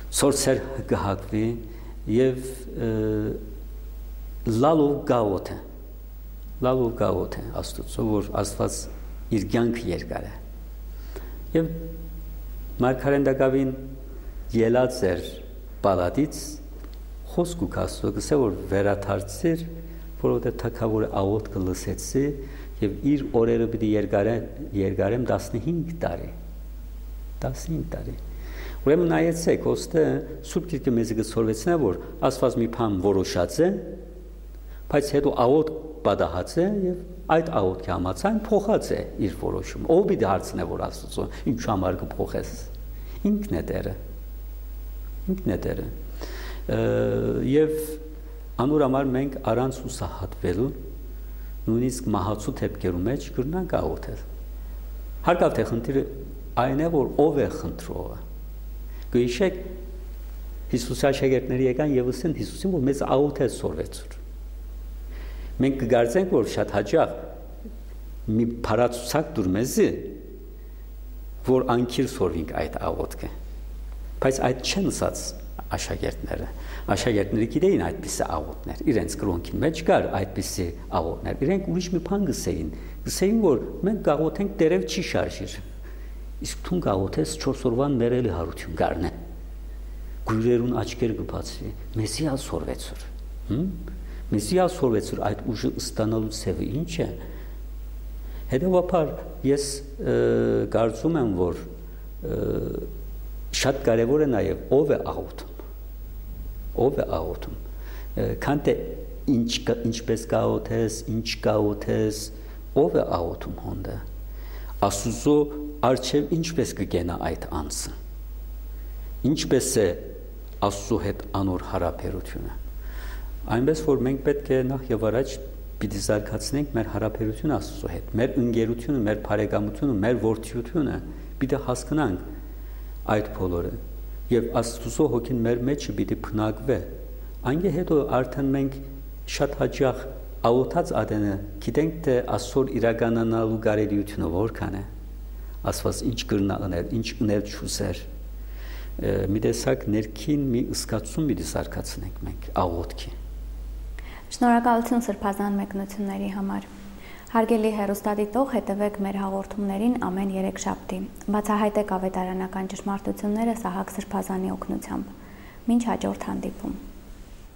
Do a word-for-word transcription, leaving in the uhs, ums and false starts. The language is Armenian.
սորցեր գահակվի եւ լալով գաոթ է լալով գաոթ է աստծո որ աստված իր կյանքը երկար է եւ մարգարեն դակավին ելած էր պալատից խոսք ու կասո գսե որ վերաթարցիր որովհետեւ թակավորը աղոտ կլսեցի եւ իր օրերը պիտի երկարեմ տասնհինգ տարի տասնհինգ տարի ուրեմն նայեցեք ոստը Սուրբ Գիրքը մեզ գսորվեցնա որ աստված մի բան որոշած է բայց հետո աղոտ պատահած է եւ այդ աղոտքի համաձայն փոխած է իր որոշումը ով պիտի հարցնե որ աստծո ինչ համար կփոխես ինքն է դերը ինքն է դերը եւ անոր համար մենք առանց ուսահատվելու նույնիսկ մահացու թեփքերու մեջ կրնանք աղոթել հարկավ թե խնդիրը այն է որ ով է խնդրողը գիշեք Հիսուսի աշակերտները եկան եւ ասեն Հիսուսին որ մեզ աղոթել սորվեցուր մենք կգարձենք որ շատ հաճախ մի փարացուցակ դուր մեզի որ անկիր սորվինք այդ աղոթքը բայց այդ չեն ասած աշակերտները աշակերտները գիտեին այդպիսի աղոթներ իրենց կրոնքին մեջ կար այդպիսի աղոթներ իրենք ուրիշ մի բան գսեին գսեին որ մենք գաղոթենք դերև չի շարժիր իսկ թուն գաղոթես չորս օրվան մերելի հարություն գարնե գույրերուն աչքեր կբացվի մեզի ասորվեցուր հմ մեզի ասորվեցուր այդ ուժը ստանալու ցևը ինչ է հետևաբար ես կարծում եմ որ շատ կարևոր է նաև ով է աղոթում ով է աղոթում քան թե ինչ ինչպես գաղոթես ինչ գաղոթես ով է աղոթում հոնդը աստծո արչև ինչպես կգենա այդ անձը ինչպես է աստծո հետ անոր հարաբերությունը այնպես որ մենք պետք է նախ եւ առաջ պիտի զարգացնենք մեր հարաբերությունը աստծո հետ մեր ընկերությունը մեր բարեկամությունը մեր որդիությունը պիտի հասկանանք այդ բոլորը եւ աստծո հոգին մեր մեջը պիտի փնակվե այնգե հետո արդեն մենք շատ հաճախ աղոթած ադենը գիտենք թե աստծոր իրականանալու կարելիությունը որքան է աստված ինչ կրնա ուներ ինչ ուներ չուսեր մի տեսակ ներքին մի ըսկացում պիտի զարգացնենք մենք աղոթքի Շնորհակալություն սրբազան մեկնությունների համար Հարգելի հեռուստադիտող, հետևեք մեր հաղորդումներին ամեն երեքշաբթի։ Բացահայտեք ավետարանական ճշմարտությունները Սահակ Սրբազանի օգնությամբ։ Մինչ հաջորդ հանդիպում։